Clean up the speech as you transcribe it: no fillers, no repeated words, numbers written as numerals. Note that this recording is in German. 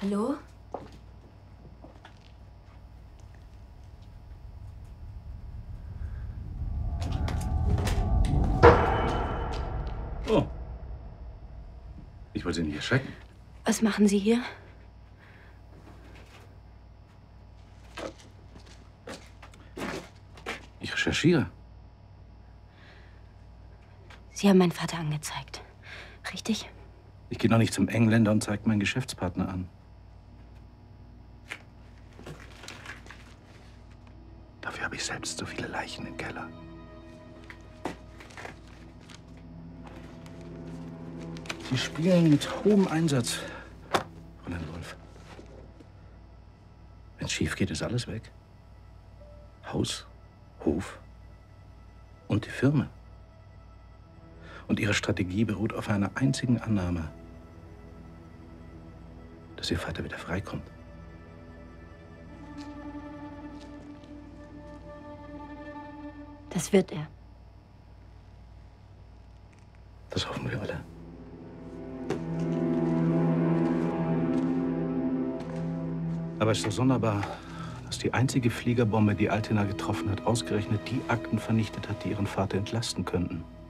Hallo? Oh. Ich wollte Sie nicht erschrecken. Was machen Sie hier? Ich recherchiere. Sie haben meinen Vater angezeigt. Richtig? Ich gehe noch nicht zum Engländer und zeige meinen Geschäftspartner an. Dafür habe ich selbst so viele Leichen im Keller. Sie spielen mit hohem Einsatz, Fräulein Wolf. Wenn es schief geht, ist alles weg. Haus, Hof und die Firma. Und Ihre Strategie beruht auf einer einzigen Annahme, dass Ihr Vater wieder freikommt. Das wird er. Das hoffen wir alle. Aber es ist doch sonderbar, dass die einzige Fliegerbombe, die Altena getroffen hat, ausgerechnet die Akten vernichtet hat, die Ihren Vater entlasten könnten.